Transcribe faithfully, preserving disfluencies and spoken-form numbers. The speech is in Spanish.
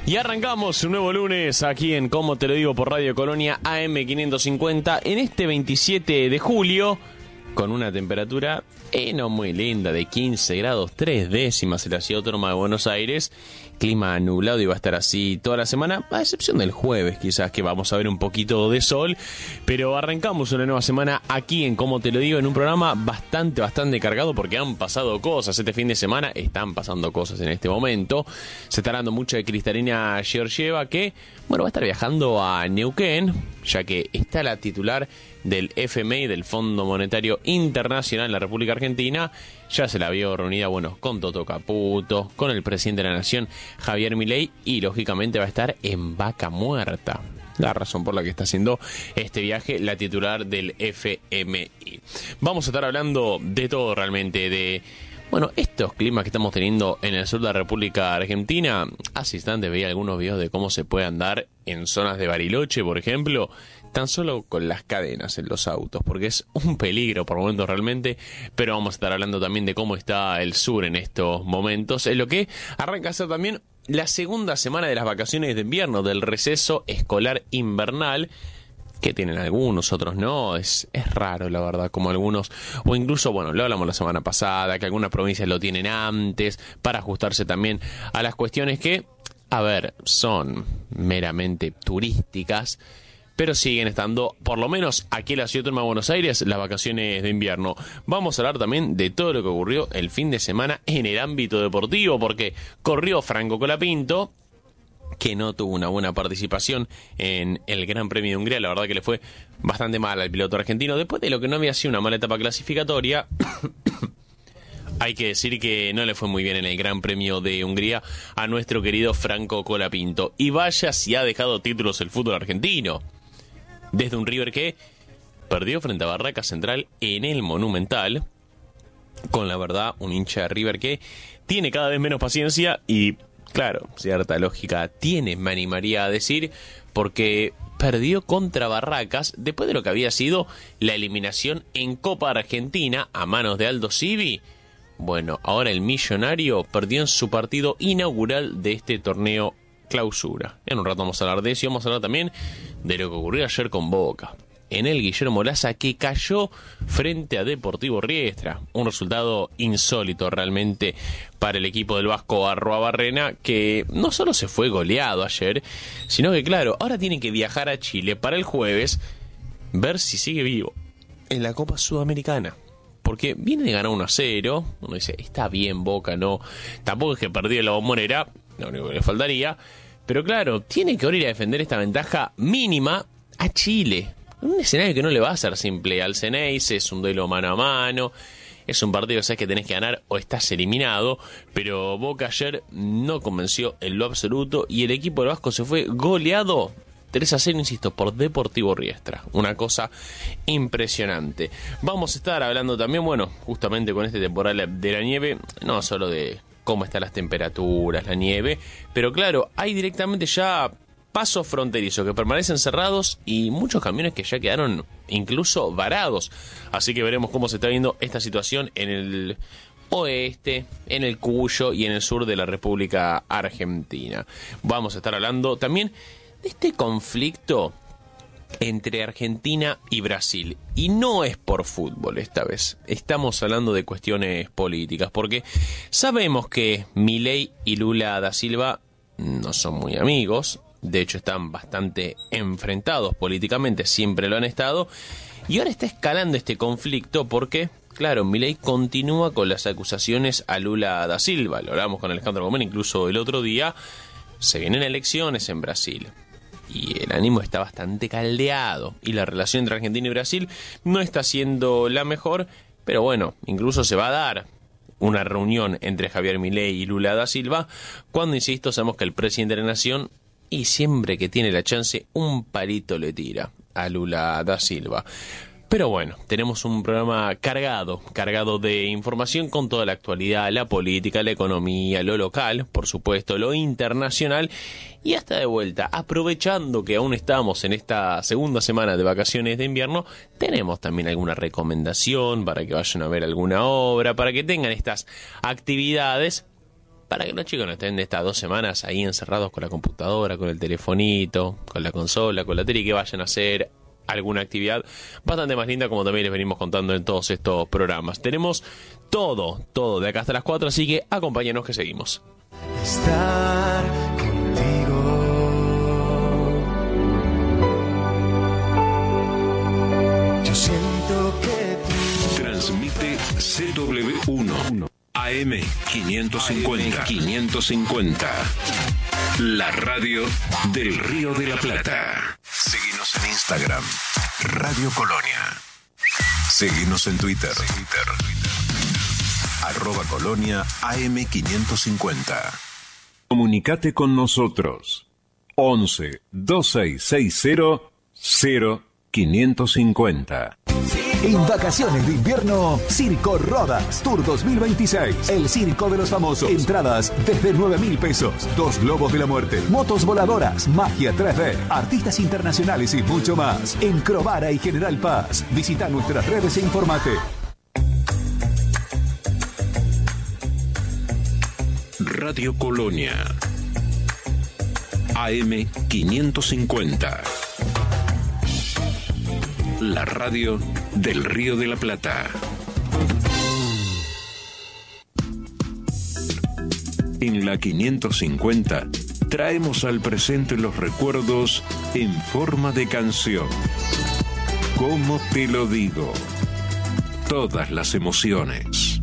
Y arrancamos un nuevo lunes aquí en Como Te Lo Digo por Radio Colonia A M quinientos cincuenta en este veintisiete de julio con una temperatura eh, no muy linda de quince grados tres décimas en la ciudad autónoma de Buenos Aires. Clima nublado y va a estar así toda la semana, a excepción del jueves quizás que vamos a ver un poquito de sol, pero arrancamos una nueva semana aquí en Como Te Lo Digo en un programa bastante, bastante cargado porque han pasado cosas este fin de semana, están pasando cosas en este momento. Se está hablando mucho de Kristalina Georgieva que, bueno, va a estar viajando a Neuquén, ya que está la titular del F M I, del Fondo Monetario Internacional en la República Argentina. Ya se la vio reunida, bueno, con Toto Caputo, con el presidente de la Nación, Javier Milei, y lógicamente va a estar en Vaca Muerta. La razón por la que está haciendo este viaje la titular del F M I. Vamos a estar hablando de todo realmente, de, bueno, estos climas que estamos teniendo en el sur de la República Argentina. Hace instantes veía algunos videos de cómo se puede andar en zonas de Bariloche, por ejemplo, tan solo con las cadenas en los autos, porque es un peligro por momentos realmente, pero vamos a estar hablando también de cómo está el sur en estos momentos, en lo que arranca a ser también la segunda semana de las vacaciones de invierno, del receso escolar invernal, que tienen algunos, otros no. Es, es raro, la verdad, como algunos, o incluso, bueno, lo hablamos la semana pasada, que algunas provincias lo tienen antes, para ajustarse también a las cuestiones que, a ver, son meramente turísticas, pero siguen estando, por lo menos aquí en la ciudad autónoma de Buenos Aires, las vacaciones de invierno. Vamos a hablar también de todo lo que ocurrió el fin de semana en el ámbito deportivo, porque corrió Franco Colapinto, que no tuvo una buena participación en el Gran Premio de Hungría. La verdad que le fue bastante mal al piloto argentino, después de lo que no había sido una mala etapa clasificatoria. Hay que decir que no le fue muy bien en el Gran Premio de Hungría a nuestro querido Franco Colapinto. Y vaya si ha dejado títulos el fútbol argentino. Desde un River que perdió frente a Barraca Central en el Monumental, con la verdad un hincha de River que tiene cada vez menos paciencia y, claro, cierta lógica tiene, me animaría a decir, porque perdió contra Barracas después de lo que había sido la eliminación en Copa Argentina a manos de Aldo Civi. Bueno, ahora el millonario perdió en su partido inaugural de este torneo Clausura. En un rato vamos a hablar de eso y vamos a hablar también de lo que ocurrió ayer con Boca. En el Guillermo Laza, que cayó frente a Deportivo Riestra. Un resultado insólito realmente para el equipo del Vasco Arruabarrena, que no solo se fue goleado ayer, sino que, claro, ahora tiene que viajar a Chile para el jueves, ver si sigue vivo en la Copa Sudamericana. Porque viene de ganar uno a cero. Uno dice, está bien Boca, no. Tampoco es que perdió la Bombonera, lo único que le faltaría. Pero claro, tiene que ir a defender esta ventaja mínima a Chile. Un escenario que no le va a ser simple al Ceneice, es un duelo mano a mano, es un partido que sabes que tenés que ganar o estás eliminado, pero Boca ayer no convenció en lo absoluto y el equipo del Vasco se fue goleado tres a cero, insisto, por Deportivo Riestra. Una cosa impresionante. Vamos a estar hablando también, bueno, justamente con este temporal de la nieve, no solo de cómo están las temperaturas, la nieve, pero claro, hay directamente ya pasos fronterizos que permanecen cerrados y muchos camiones que ya quedaron incluso varados. Así que veremos cómo se está viendo esta situación en el oeste, en el Cuyo y en el sur de la República Argentina. Vamos a estar hablando también de este conflicto entre Argentina y Brasil. Y no es por fútbol esta vez. Estamos hablando de cuestiones políticas, porque sabemos que Milei y Lula da Silva no son muy amigos. De hecho, están bastante enfrentados políticamente, siempre lo han estado. Y ahora está escalando este conflicto porque, claro, Milei continúa con las acusaciones a Lula da Silva. Lo hablamos con Alejandro Gómez incluso el otro día. Se vienen elecciones en Brasil y el ánimo está bastante caldeado y la relación entre Argentina y Brasil no está siendo la mejor, pero bueno, incluso se va a dar una reunión entre Javier Milei y Lula da Silva cuando, insisto, sabemos que el presidente de la Nación, y siempre que tiene la chance, un palito le tira a Lula da Silva. Pero bueno, tenemos un programa cargado, cargado de información con toda la actualidad, la política, la economía, lo local, por supuesto, lo internacional, y hasta de vuelta, aprovechando que aún estamos en esta segunda semana de vacaciones de invierno, tenemos también alguna recomendación para que vayan a ver alguna obra, para que tengan estas actividades para que los chicos no estén de estas dos semanas ahí encerrados con la computadora, con el telefonito, con la consola, con la tele, y que vayan a hacer alguna actividad bastante más linda, como también les venimos contando en todos estos programas. Tenemos todo, todo de acá hasta las cuatro, así que acompáñenos que seguimos. Estar contigo. Yo siento que tú... Transmite C W uno A M quinientos cincuenta. quinientos cincuenta. La radio del Río de la Plata. Seguinos en Instagram, Radio Colonia. Seguinos en Twitter, arroba Colonia A M quinientos cincuenta. Comunicate con nosotros. once, veintiséis sesenta, cero quinientos cincuenta. En vacaciones de invierno, Circo Rodas Tour dos mil veintiséis. El circo de los famosos. Entradas desde nueve mil pesos. Dos globos de la muerte. Motos voladoras. Magia tres D. Artistas internacionales y mucho más. En Crovara y General Paz. Visita nuestras redes e informate. Radio Colonia. A M quinientos cincuenta. La radio del Río de la Plata. En la quinientos cincuenta traemos al presente los recuerdos en forma de canción. ¿Cómo te lo digo? Todas las emociones.